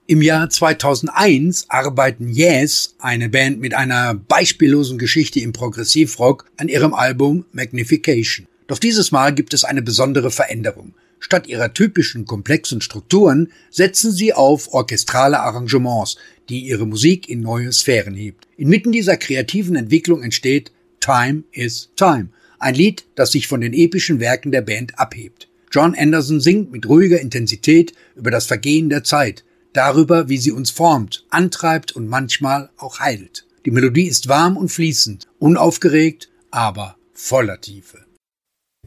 Im Jahr 2001 arbeiten Yes, eine Band mit einer beispiellosen Geschichte im Progressivrock, an ihrem Album Magnification. Doch dieses Mal gibt es eine besondere Veränderung. Statt ihrer typischen komplexen Strukturen setzen sie auf orchestrale Arrangements, die ihre Musik in neue Sphären hebt. Inmitten dieser kreativen Entwicklung entsteht Time is Time, ein Lied, das sich von den epischen Werken der Band abhebt. Jon Anderson singt mit ruhiger Intensität über das Vergehen der Zeit, darüber, wie sie uns formt, antreibt und manchmal auch heilt. Die Melodie ist warm und fließend, unaufgeregt, aber voller Tiefe.